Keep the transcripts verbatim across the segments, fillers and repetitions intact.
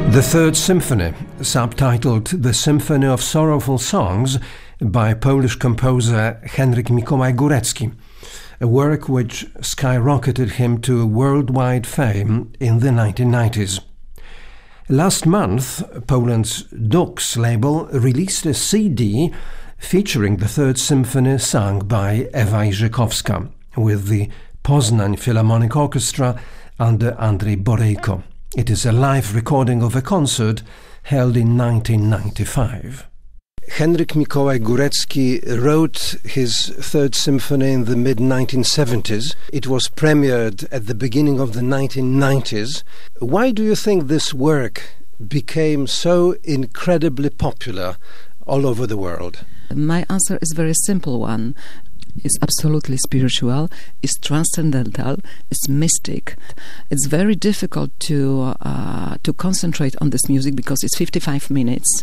The Third Symphony, subtitled The Symphony of Sorrowful Songs by Polish composer Henryk Mikołaj Górecki, a work which skyrocketed him to worldwide fame in the nineteen nineties. Last month, Poland's Dux label released a C D featuring the Third Symphony sung by Ewa Iżykowska with the Poznań Philharmonic Orchestra under Andrzej Borejko. It is a live recording of a concert held in nineteen ninety-five. Henryk Mikołaj Górecki wrote his Third Symphony in the mid nineteen seventies. It was premiered at the beginning of the nineteen nineties. Why do you think this work became so incredibly popular all over the world? My answer is a very simple one. It's absolutely spiritual, it's transcendental, it's mystic. It's very difficult to uh, to concentrate on this music because it's fifty-five minutes,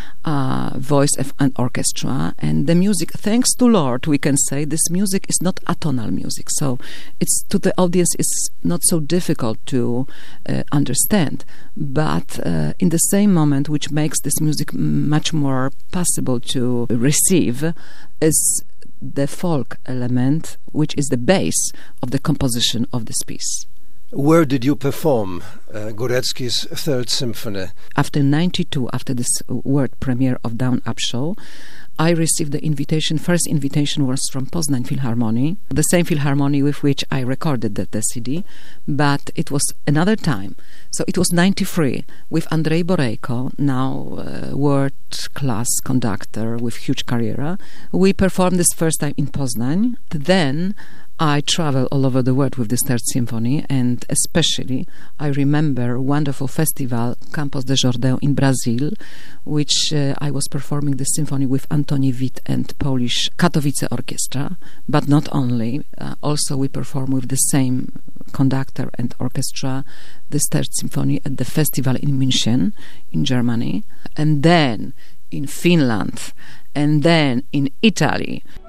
uh, voice and orchestra, and the music, thanks to Lord, we can say this music is not atonal music, so it's to the audience it's not so difficult to uh, understand, but uh, in the same moment, which makes this music much more possible to receive, is the folk element, which is the base of the composition of this piece. Where did you perform uh, Górecki's Third Symphony? After ninety-two, after this world premiere of Down Up Show, I received the invitation. First invitation was from Poznań Philharmonic, the same Philharmonic with which I recorded the, the C D, but it was another time. So it was ninety-three with Andrzej Borejko, now uh, world-class conductor with huge career. We performed this first time in Poznań. Then I travel all over the world with this Third Symphony, and especially I remember a wonderful festival, Campos de Jordão in Brazil, which uh, I was performing the symphony with Antoni Witt and Polish Katowice Orchestra, but not only, uh, also we perform with the same conductor and orchestra this Third Symphony at the festival in München in Germany, and then in Finland, and then in Italy.